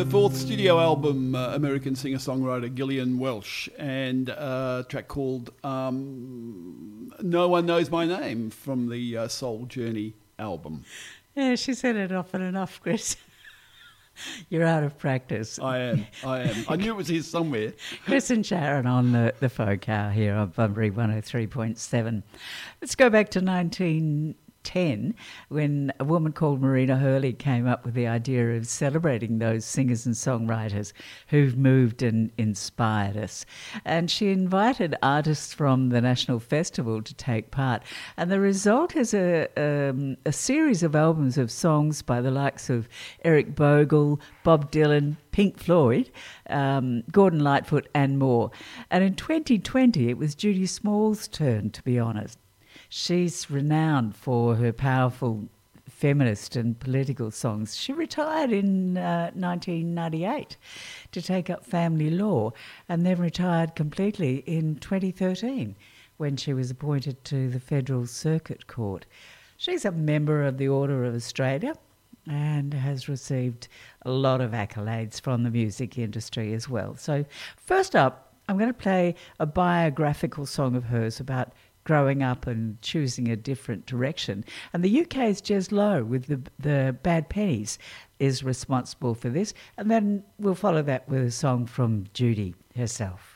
The fourth studio album, American singer-songwriter Gillian Welch, and a track called No One Knows My Name from the Soul Journey album. Yeah, she said it often enough, Chris. You're out of practice. I am. I knew it was here somewhere. Chris and Sharon on the folk hour here on Bunbury 103.7. Let's go back to 1910 when a woman called Marina Hurley came up with the idea of celebrating those singers and songwriters who've moved and inspired us. And she invited artists from the National Festival to take part. And the result is a series of albums of songs by the likes of Eric Bogle, Bob Dylan, Pink Floyd, Gordon Lightfoot and more. And in 2020 it was Judy Small's turn to be honoured. She's renowned for her powerful feminist and political songs. She retired in 1998 to take up family law and then retired completely in 2013 when she was appointed to the Federal Circuit Court. She's a member of the Order of Australia and has received a lot of accolades from the music industry as well. So first up, I'm going to play a biographical song of hers about growing up and choosing a different direction. And the UK's Jez Lowe with the Bad Pennies is responsible for this. And then we'll follow that with a song from Judy herself.